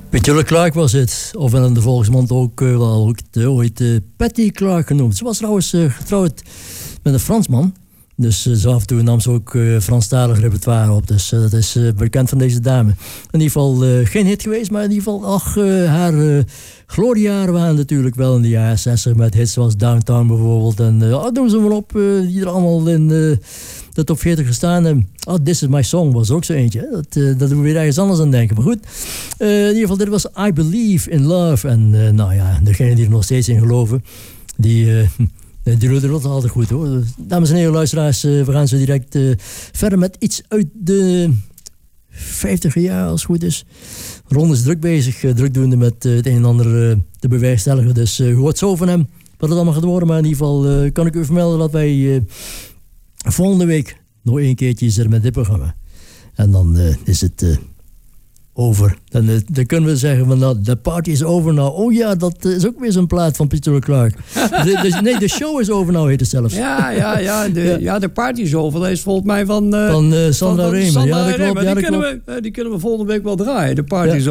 Petula Clark was het. Of in de volksmond ook wel ooit Patty Clark genoemd. Ze was trouwens getrouwd met een Fransman. Dus zo af en toe nam ze ook Franstalig repertoire op. Dus dat is bekend van deze dame. In ieder geval geen hit geweest, maar in ieder geval haar gloriejaren waren natuurlijk wel in de jaren 60 met hits zoals Downtown bijvoorbeeld. En doen ze maar op, die er allemaal in de top 40 gestaan hebben. This Is My Song was ook zo eentje. Dat doen we weer ergens anders aan denken. Maar goed, in ieder geval dit was I Believe in Love. En nou ja, degenen die er nog steeds in geloven, die doen het altijd goed hoor. Dames en heren luisteraars, we gaan zo direct verder met iets uit de 50e jaar als het goed is. Ron is druk bezig, drukdoende met het een en ander te bewerkstelligen. Dus je hoort zo van hem wat het allemaal gaat worden. Maar in ieder geval kan ik u vermelden dat wij volgende week nog een keertje zitten met dit programma. En dan is het over. Dan kunnen we zeggen van nou, de party is over nou. Oh ja, dat is ook weer zo'n plaat van Petula Clark. De show is over nou, heet het zelfs. Ja, de party is over. Dat is volgens mij van Sandra Remer. Die kunnen we volgende week wel draaien. De party is over.